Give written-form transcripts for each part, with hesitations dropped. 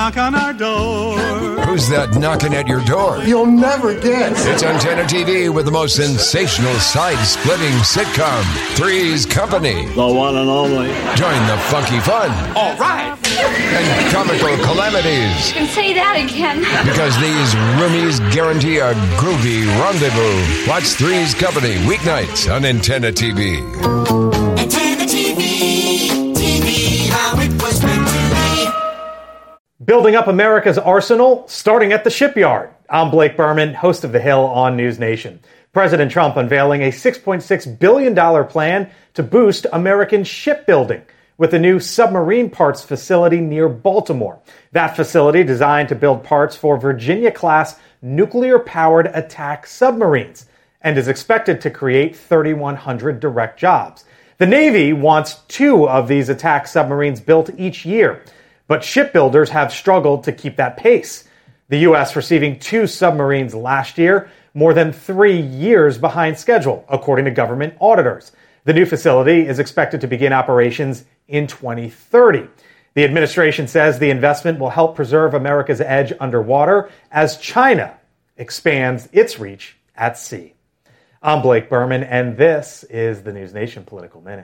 Knock on our door. Who's that knocking at your door? You'll never guess. It's Antenna TV with the most sensational side-splitting sitcom, Three's Company. The one and only. Join the funky fun. All right. And comical calamities. You can say that again. Because these roomies guarantee a groovy rendezvous. Watch Three's Company weeknights on Antenna TV. Antenna TV, TV, how it was meant to be. Building up America's arsenal, starting at the shipyard. I'm Blake Berman, host of The Hill on News Nation. President Trump unveiling a $6.6 billion plan to boost American shipbuilding with a new submarine parts facility near Baltimore. That facility designed to build parts for Virginia-class nuclear-powered attack submarines and is expected to create 3,100 direct jobs. The Navy wants 2 of these attack submarines built each year, but shipbuilders have struggled to keep that pace. The U.S. receiving 2 submarines last year, more than 3 years behind schedule, according to government auditors. The new facility is expected to begin operations in 2030. The administration says the investment will help preserve America's edge underwater as China expands its reach at sea. I'm Blake Berman, and this is the News Nation Political Minute.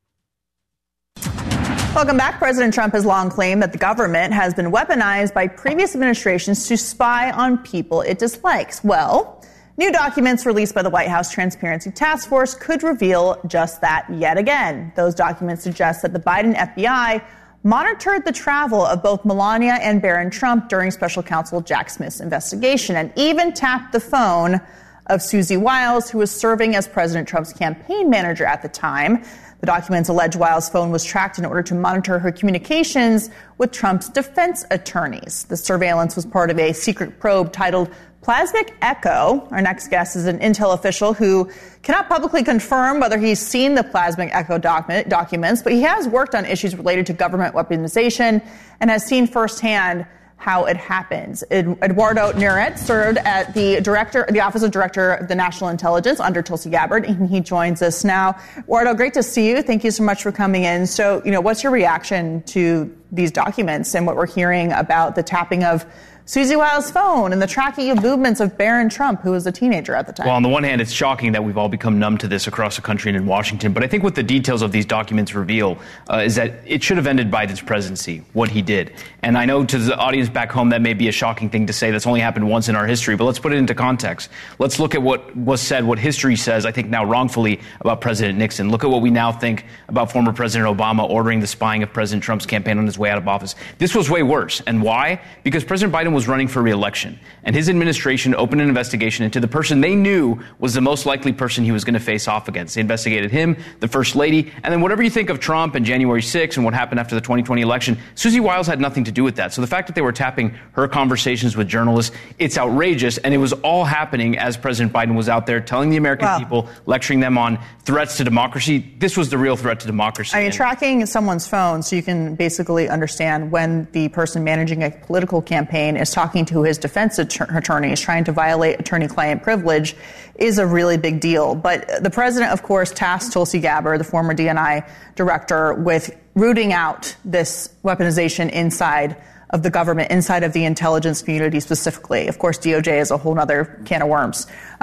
Welcome back. President Trump has long claimed that the government has been weaponized by previous administrations to spy on people it dislikes. Well, new documents released by the White House Transparency Task Force could reveal just that yet again. Those documents suggest that the Biden FBI monitored the travel of both Melania and Barron Trump during special counsel Jack Smith's investigation and even tapped the phone of Susie Wiles, who was serving as President Trump's campaign manager at the time. The documents allege Wiles' phone was tracked in order to monitor her communications with Trump's defense attorneys. The surveillance was part of a secret probe titled Plasmic Echo. Our next guest is an intel official who cannot publicly confirm whether he's seen the Plasmic Echo documents, but he has worked on issues related to government weaponization and has seen firsthand how it happens. Eduardo Neret served at the Office of Director of the National Intelligence under Tulsi Gabbard, and he joins us now. Eduardo, great to see you. Thank you so much for coming in. So, what's your reaction to these documents and what we're hearing about the tapping of Susie Wiles' phone and the tracking of movements of Barron Trump, who was a teenager at the time? Well, on the one hand, it's shocking that we've all become numb to this across the country and in Washington. But I think what the details of these documents reveal is that it should have ended Biden's presidency, what he did. And I know to the audience back home that may be a shocking thing to say. That's only happened once in our history. But let's put it into context. Let's look at what was said, what history says, I think now wrongfully, about President Nixon. Look at what we now think about former President Obama ordering the spying of President Trump's campaign on his way out of office. This was way worse. And why? Because President Biden was running for re-election. And his administration opened an investigation into the person they knew was the most likely person he was going to face off against. They investigated him, the First Lady, and then whatever you think of Trump and January 6th and what happened after the 2020 election, Susie Wiles had nothing to do with that. So the fact that they were tapping her conversations with journalists, it's outrageous. And it was all happening as President Biden was out there telling the American people, lecturing them on threats to democracy. This was the real threat to democracy. I mean, tracking someone's phone so you can basically understand when the person managing a political campaign is talking to his defense attorneys, trying to violate attorney-client privilege, is a really big deal. But the president, of course, tasked Tulsi Gabbard, the former DNI director, with rooting out this weaponization inside of the government, inside of the intelligence community specifically. Of course, DOJ is a whole other can of worms.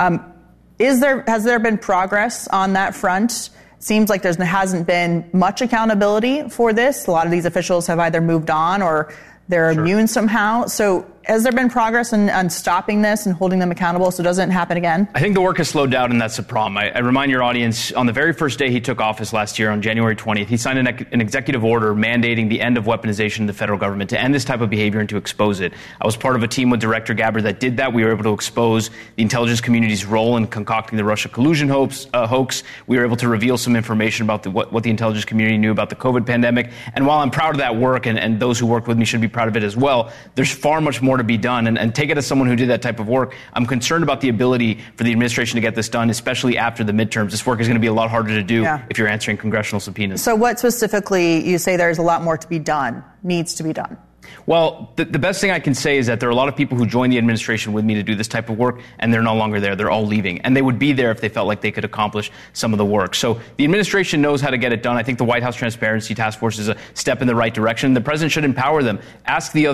Has there been progress on that front? Seems like there hasn't been much accountability for this. A lot of these officials have either moved on or they're immune somehow. So has there been progress on stopping this and holding them accountable so it doesn't happen again? I think the work has slowed down, and that's a problem. I remind your audience, on the very first day he took office last year, on January 20th, he signed an executive order mandating the end of weaponization in the federal government, to end this type of behavior and to expose it. I was part of a team with Director Gabbard that did that. We were able to expose the intelligence community's role in concocting the Russia collusion hoax. We were able to reveal some information about what the intelligence community knew about the COVID pandemic. And while I'm proud of that work, and those who worked with me should be proud of it as well, there's far much more to be done. And take it as someone who did that type of work, I'm concerned about the ability for the administration to get this done, especially after the midterms. This work is going to be a lot harder to do if you're answering congressional subpoenas. So what specifically, you say there's a lot more to be done, needs to be done? Well, the best thing I can say is that there are a lot of people who joined the administration with me to do this type of work, and they're no longer there. They're all leaving. And they would be there if they felt like they could accomplish some of the work. So the administration knows how to get it done. I think the White House Transparency Task Force is a step in the right direction. The president should empower them. Ask the other